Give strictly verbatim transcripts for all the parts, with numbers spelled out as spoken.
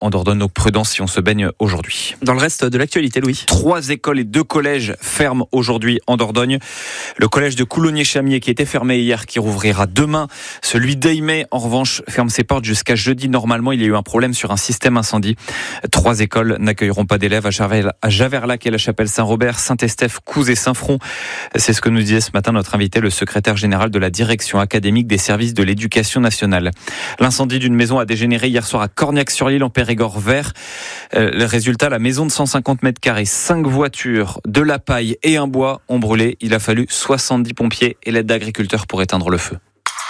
en Dordogne, donc prudence si on se baigne aujourd'hui. Dans le reste de l'actualité, Louis. Trois écoles et deux collèges ferment aujourd'hui en Dordogne. Le collège de Coulommiers-Chamiers qui était fermé hier, qui rouvrira demain. Celui d'Aimé, en revanche, ferme ses portes jusqu'à jeudi. Normalement, il y a eu un problème sur un système incendie. Trois écoles n'accueilleront pas d'élèves à Javerlac, à Javerlac et la Chapelle Saint-Robert, Saint-Estèphe, Couze et Saint-Front. C'est ce que nous disait ce matin notre invité, le secrétaire général de la direction académique des services de l'éducation nationale. L'incendie d'une maison a dégénéré hier soir à Corniac-sur-l'Île en Périgord-Vert. Euh, le résultat, la maison de cent cinquante mètres carrés, cinq voitures, de la paille et un bois ont brûlé. Il a fallu soixante-dix pompiers et l'aide d'agriculteurs pour éteindre le feu.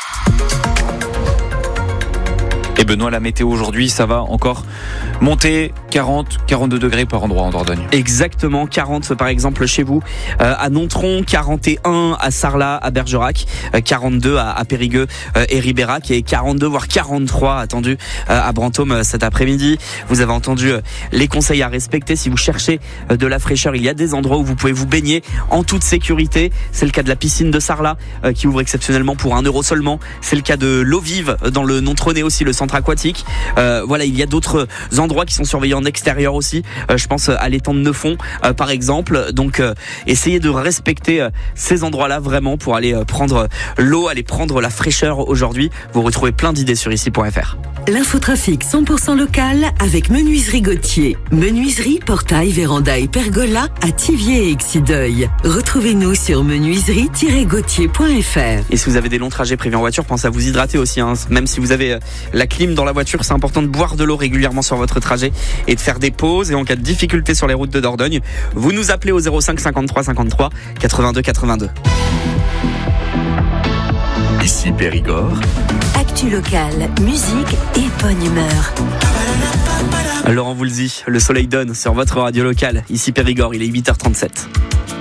Et Benoît, la météo aujourd'hui, ça va encore monter quarante, quarante-deux degrés par endroit en Dordogne. Exactement, quarante par exemple chez vous, euh, à Nontron, quarante et un à Sarlat, à Bergerac, euh, quarante-deux à, à Périgueux euh, et Ribérac et quarante-deux voire quarante-trois attendus euh, à Brantôme euh, cet après-midi. Vous avez entendu euh, les conseils à respecter. Si vous cherchez euh, de la fraîcheur, il y a des endroits où vous pouvez vous baigner en toute sécurité. C'est le cas de la piscine de Sarlat euh, qui ouvre exceptionnellement pour un euro seulement. C'est le cas de l'eau vive dans le Nontronais aussi, le centre aquatique. Euh, voilà, il y a d'autres endroits qui sont surveillés en extérieur aussi. Euh, je pense à l'étang de Neufond, euh, par exemple. Donc, euh, essayez de respecter euh, ces endroits-là vraiment pour aller euh, prendre l'eau, aller prendre la fraîcheur aujourd'hui. Vous retrouvez plein d'idées sur ici point f r. L'infotrafic cent pour cent local avec Menuiserie Gauthier. Menuiserie, portail, véranda et pergola à Thiviers et Exideuil. Retrouvez-nous sur menuiserie tiret gauthier point f r. Et si vous avez des longs trajets prévus en voiture, pensez à vous hydrater aussi, hein. Même si vous avez euh, la clim dans la voiture, c'est important de boire de l'eau régulièrement sur votre trajet et de faire des pauses. Et en cas de difficulté sur les routes de Dordogne, vous nous appelez au zéro cinq cinquante-trois cinquante-trois quatre-vingt-deux quatre-vingt-deux. Ici Périgord. Actu locale, musique et bonne humeur. Laurent Voulzy, le soleil donne sur votre radio locale. Ici Périgord, il est huit heures trente-sept.